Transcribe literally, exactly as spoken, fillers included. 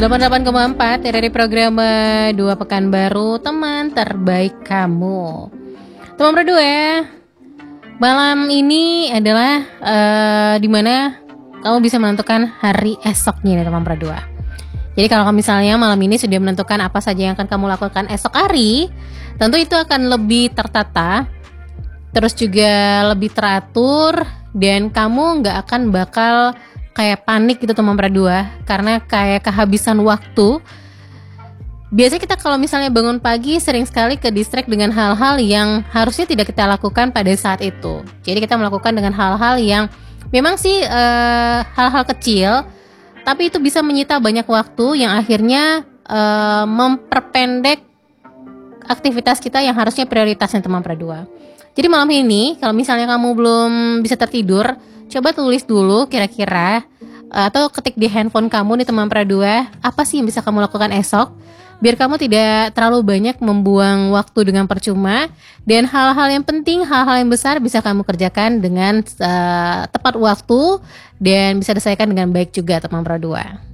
delapan puluh delapan koma empat dari program dua Pekanbaru, teman terbaik kamu. Teman berdua, malam ini adalah uh, dimana kamu bisa menentukan hari esoknya nih teman berdua. Jadi kalau misalnya malam ini sudah menentukan apa saja yang akan kamu lakukan esok hari, tentu itu akan lebih tertata, terus juga lebih teratur, dan kamu gak akan bakal kayak panik gitu teman berdua, karena kayak kehabisan waktu. Biasanya kita kalau misalnya bangun pagi sering sekali ke distract dengan hal-hal yang harusnya tidak kita lakukan pada saat itu. Jadi kita melakukan dengan hal-hal yang memang sih uh, hal-hal kecil, tapi itu bisa menyita banyak waktu yang akhirnya uh, memperpendek aktivitas kita yang harusnya prioritasnya teman berdua. Jadi malam ini kalau misalnya kamu belum bisa tertidur, coba tulis dulu kira-kira atau ketik di handphone kamu nih teman berdua, apa sih yang bisa kamu lakukan esok, biar kamu tidak terlalu banyak membuang waktu dengan percuma, dan hal-hal yang penting, hal-hal yang besar bisa kamu kerjakan dengan uh, tepat waktu dan bisa diselesaikan dengan baik juga teman berdua.